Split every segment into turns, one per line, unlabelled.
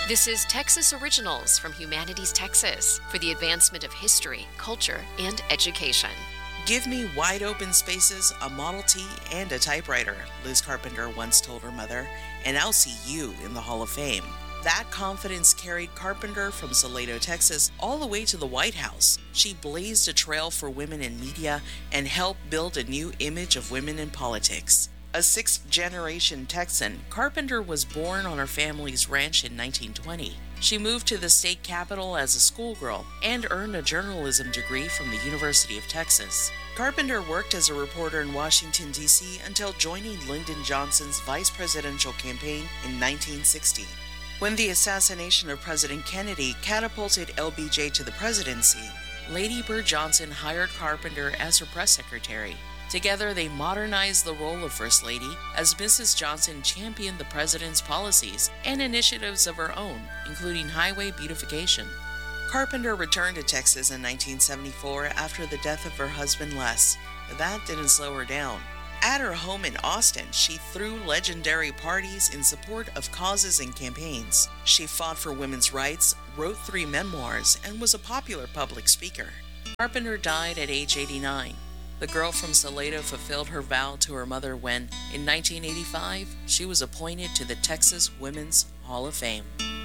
This is Texas Originals from Humanities Texas for the advancement of history, culture, and education.
Give me wide open spaces, a Model T, and a typewriter, Liz Carpenter once told her mother, and I'll see you in the Hall of Fame. That confidence carried Carpenter from Salado, Texas, all the way to the White House. She blazed a trail for women in media and helped build a new image of women in politics. A sixth-generation Texan, Carpenter was born on her family's ranch in 1920. She moved to the state capital as a schoolgirl and earned a journalism degree from the University of Texas. Carpenter worked as a reporter in Washington, D.C. until joining Lyndon Johnson's vice presidential campaign in 1960. When the assassination of President Kennedy catapulted LBJ to the presidency, Lady Bird Johnson hired Carpenter as her press secretary. Together, they modernized the role of First Lady as Mrs. Johnson championed the president's policies and initiatives of her own, including highway beautification. Carpenter returned to Texas in 1974 after the death of her husband Les, but that didn't slow her down. At her home in Austin, she threw legendary parties in support of causes and campaigns. She fought for women's rights, wrote 3 memoirs, and was a popular public speaker. Carpenter died at age 89. The girl from Salado fulfilled her vow to her mother when, in 1985, she was appointed to the Texas Women's Hall of Fame.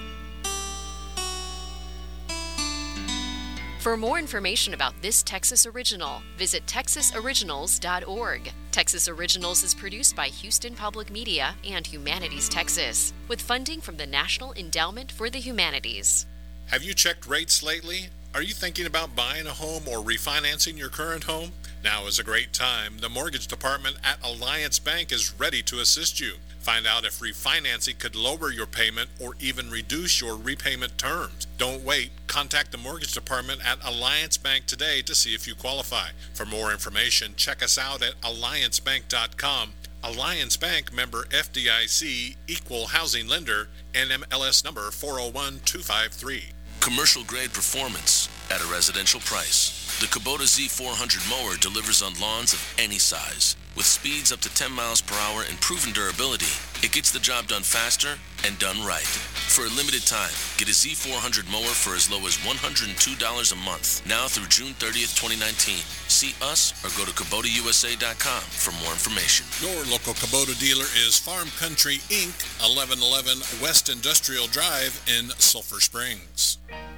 For more information about this Texas Original, visit texasoriginals.org. Texas Originals is produced by Houston Public Media and Humanities Texas, with funding from the National Endowment for the Humanities.
Have you checked rates lately? Are you thinking about buying a home or refinancing your current home? Now is a great time. The mortgage department at Alliance Bank is ready to assist you. Find out if refinancing could lower your payment or even reduce your repayment terms. Don't wait. Contact the mortgage department at Alliance Bank today to see if you qualify. For more information, check us out at alliancebank.com. Alliance Bank, member FDIC, equal housing lender, NMLS number 401253.
Commercial grade performance at a residential price. The Kubota Z400 mower delivers on lawns of any size. With speeds up to 10 miles per hour and proven durability, it gets the job done faster and done right. For a limited time, get a Z400 mower for as low as $102 a month, now through June 30th, 2019. See us or go to KubotaUSA.com for more information.
Your local Kubota dealer is Farm Country Inc., 1111 West Industrial Drive in Sulphur Springs.